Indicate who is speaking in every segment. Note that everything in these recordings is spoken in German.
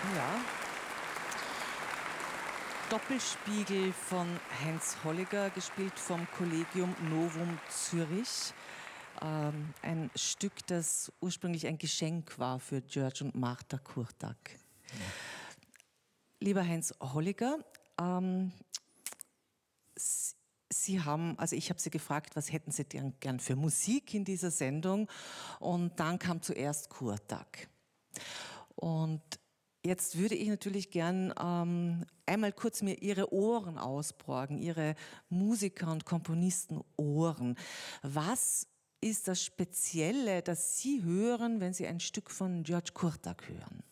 Speaker 1: Ja. Doppelspiegel von Heinz Holliger, gespielt vom Collegium Novum Zürich. Ein Stück, das ursprünglich ein Geschenk war für György und Marta Kurtág. Lieber Heinz Holliger, Sie haben, also ich habe Sie gefragt, was hätten Sie denn gern für Musik in dieser Sendung? Und dann kam zuerst Kurtág. Und jetzt würde ich natürlich gern einmal kurz mir Ihre Ohren ausborgen, Ihre Musiker- und Komponistenohren. Was ist das Spezielle, das Sie hören, wenn Sie ein Stück von György Kurtág hören?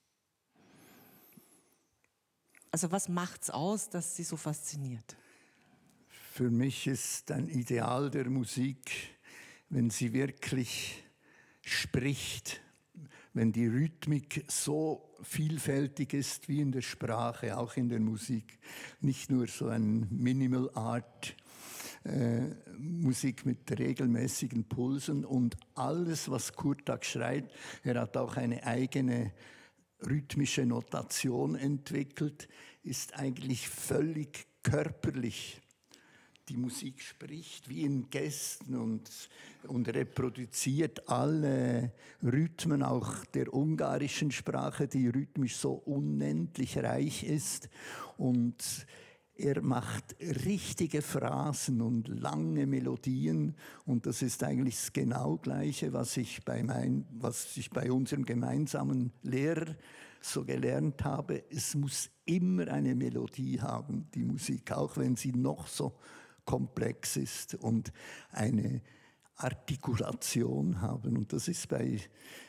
Speaker 1: Also was macht's aus, dass Sie so fasziniert?
Speaker 2: Für mich ist ein Ideal der Musik, wenn sie wirklich spricht, wenn die Rhythmik so vielfältig ist wie in der Sprache, auch in der Musik. Nicht nur so ein Minimal Art Musik mit regelmäßigen Pulsen und alles, was Kurtág schreibt. Er hat auch eine eigene rhythmische Notation entwickelt, ist eigentlich völlig körperlich. Die Musik spricht wie in Gesten und reproduziert alle Rhythmen auch der ungarischen Sprache, die rhythmisch so unendlich reich ist. Und er macht richtige Phrasen und lange Melodien. Und das ist eigentlich das genau Gleiche, was ich bei unserem gemeinsamen Lehrer so gelernt habe. Es muss immer eine Melodie haben, die Musik, auch wenn sie noch so komplex ist und eine Artikulation haben. Und das ist bei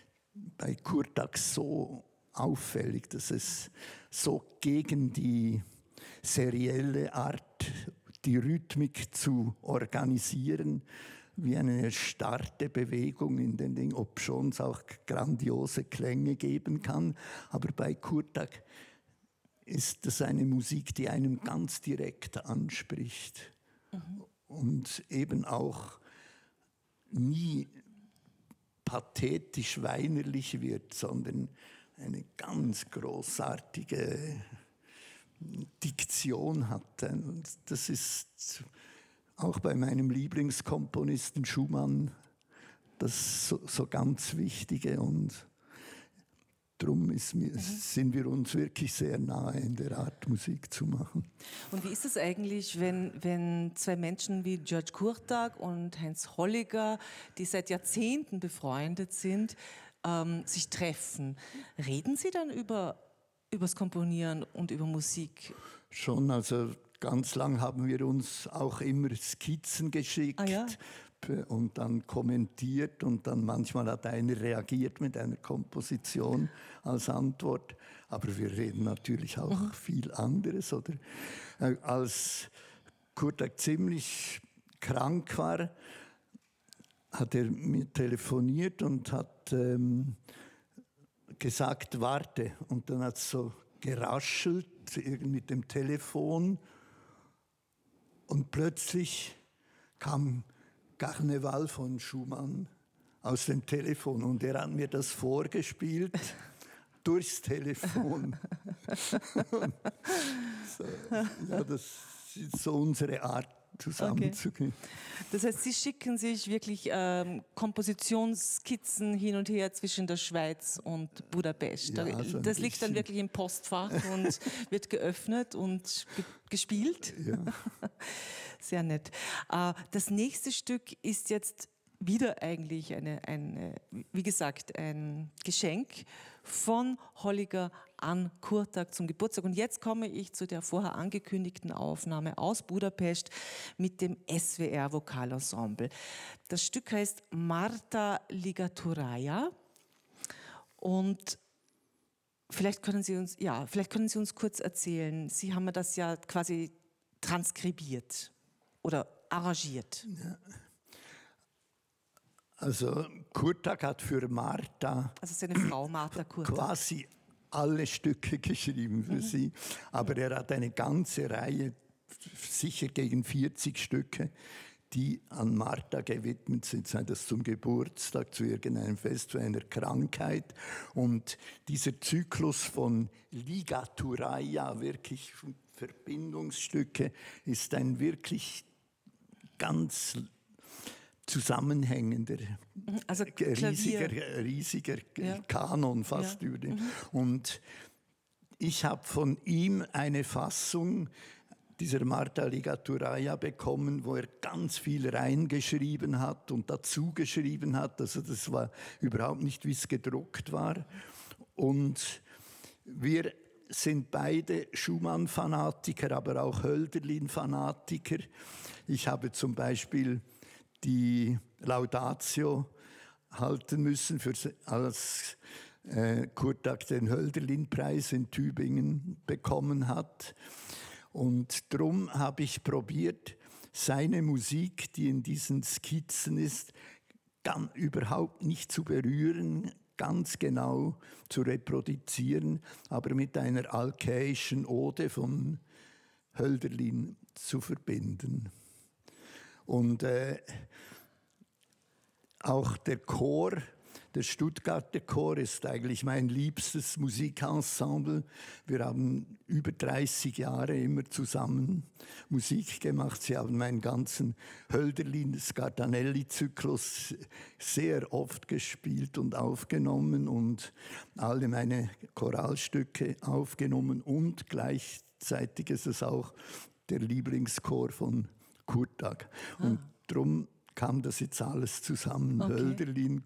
Speaker 2: Kurtág so auffällig, dass es so gegen die serielle Art, die Rhythmik zu organisieren, wie eine erstarrte Bewegung in den Dingen, obschon es auch grandiose Klänge geben kann. Aber bei Kurtág ist das eine Musik, die einen ganz direkt anspricht. Und eben auch nie pathetisch weinerlich wird, sondern eine ganz großartige Diktion hat. Und das ist auch bei meinem Lieblingskomponisten Schumann das so ganz Wichtige. Und darum sind wir uns wirklich sehr nahe in der Art, Musik zu machen.
Speaker 1: Und wie ist es eigentlich, wenn zwei Menschen wie György Kurtág und Heinz Holliger, die seit Jahrzehnten befreundet sind, sich treffen? Reden Sie dann übers Komponieren und über Musik?
Speaker 2: Schon, also ganz lang haben wir uns auch immer Skizzen geschickt.
Speaker 1: Ah, ja?
Speaker 2: Und dann kommentiert und dann manchmal hat einer reagiert mit einer Komposition als Antwort. Aber wir reden natürlich auch viel anderes. Oder als Kurtág ziemlich krank war, hat er mir telefoniert und hat gesagt, warte. Und dann hat es so geraschelt mit dem Telefon und plötzlich kam Karneval von Schumann aus dem Telefon und er hat mir das vorgespielt durchs Telefon. So, ja, das ist so unsere Art, zusammenzugehen.
Speaker 1: Okay. Das heißt, Sie schicken sich wirklich Kompositionsskizzen hin und her zwischen der Schweiz und Budapest.
Speaker 2: Ja, also
Speaker 1: das liegt dann wirklich im Postfach und wird geöffnet und gespielt.
Speaker 2: Ja.
Speaker 1: Sehr nett. Das nächste Stück ist jetzt wieder eigentlich wie gesagt, ein Geschenk von Holliger an Kurtág zum Geburtstag. Und jetzt komme ich zu der vorher angekündigten Aufnahme aus Budapest mit dem SWR Vokalensemble. Das Stück heißt Marta Ligatoraia und vielleicht können Sie uns kurz erzählen. Sie haben mir das ja quasi transkribiert oder arrangiert.
Speaker 2: Ja. Also Kurtág hat für Marta,
Speaker 1: also seine Frau Marta Kurtág,
Speaker 2: quasi alle Stücke geschrieben für sie. Aber er hat eine ganze Reihe, sicher gegen 40 Stücke, die an Martha gewidmet sind, sei das zum Geburtstag, zu irgendeinem Fest, zu einer Krankheit. Und dieser Zyklus von Ligaturaia, wirklich Verbindungsstücke, ist ein wirklich ganz zusammenhängender,
Speaker 1: Also
Speaker 2: riesiger Kanon fast.
Speaker 1: Ja.
Speaker 2: Und ich habe von ihm eine Fassung dieser Martha Ligaturaia bekommen, wo er ganz viel reingeschrieben hat und dazu geschrieben hat. Also das war überhaupt nicht, wie es gedruckt war. Und wir sind beide Schumann-Fanatiker, aber auch Hölderlin-Fanatiker. Ich habe zum Beispiel die Laudatio halten müssen, als Kurtag den Hölderlin-Preis in Tübingen bekommen hat. Und darum habe ich probiert, seine Musik, die in diesen Skizzen ist, überhaupt nicht zu berühren, ganz genau zu reproduzieren, aber mit einer alkäischen Ode von Hölderlin zu verbinden. Und auch der Chor, der Stuttgarter Chor, ist eigentlich mein liebstes Musikensemble. Wir haben über 30 Jahre immer zusammen Musik gemacht. Sie haben meinen ganzen Hölderlin-Scardanelli-Zyklus sehr oft gespielt und aufgenommen und alle meine Choralstücke aufgenommen. Und gleichzeitig ist es auch der Lieblingschor von Kurtag. Und darum kam das jetzt alles zusammen. Okay. Hölderlin,